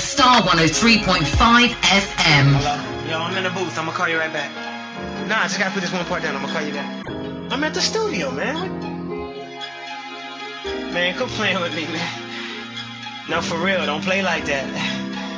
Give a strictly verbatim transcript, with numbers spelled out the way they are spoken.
Star one oh three point five F M. Hello? Yo, I'm in the booth. I'm gonna call you right back. Nah, I just gotta put this one part down. I'm gonna call you back. I'm at the studio, man. Man, quit playing with me, man. No, for real. Don't play like that.